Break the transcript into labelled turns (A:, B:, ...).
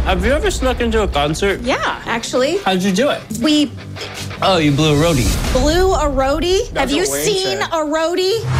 A: Have you ever snuck into a concert?
B: Yeah, actually.
A: How'd you do it?
B: We
A: Oh, you blew a roadie.
B: blew a roadie.
A: That's
B: Have you
A: what Wayne
B: seen
A: said.
B: a roadie?